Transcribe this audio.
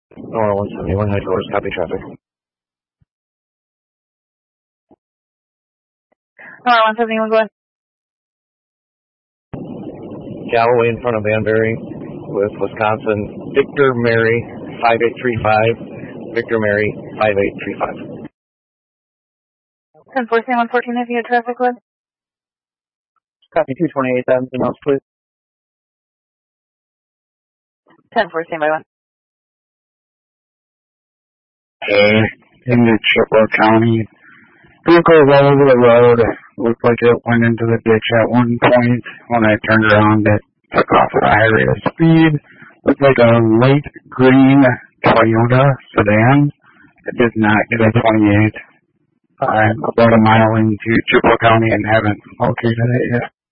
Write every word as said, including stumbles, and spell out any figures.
Nora one seventy-one headquarters, copy traffic. Nora one seventy-one, go ahead. Galloway in front of Banbury with Wisconsin. Victor Mary five eight three five. Victor Mary five eight three five. ten fourteen, one fourteen, if you had traffic, go ahead. Copy two twenty-eight, anything else, please? ten fourteen, by one. Hey, in the Chippewa County. Vehicle was all over the road. Looked like it went into the ditch at one point. When I turned around, it took off at a high rate of speed. Looked like a light green Toyota sedan. It did not get a twenty-eight. I'm about a mile into Chippewa County and haven't located it yet.